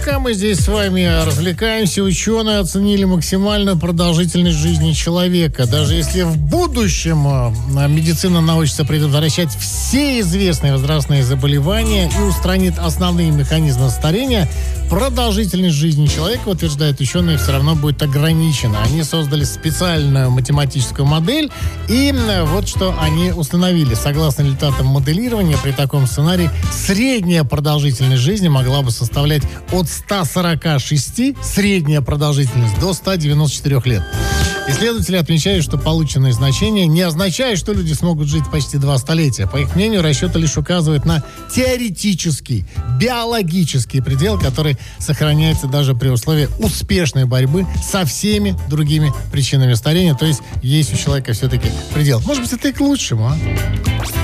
пока мы здесь с вами развлекаемся, ученые оценили максимальную продолжительность жизни человека. Даже если в будущем медицина научится предотвращать все известные возрастные заболевания и устранит основные механизмы старения, продолжительность жизни человека, утверждают ученые, все равно будет ограничена. Они создали специальную математическую модель, и вот что они установили. Согласно результатам моделирования, при таком сценарии средняя продолжительность жизни могла бы составлять от 146, средняя продолжительность, до 194 лет. Исследователи отмечают, что полученные значения не означают, что люди смогут жить почти 2 столетия. По их мнению, расчеты лишь указывают на теоретический, биологический предел, который сохраняется даже при условии успешной борьбы со всеми другими причинами старения. То есть у человека все-таки предел. Может быть, это и к лучшему, а?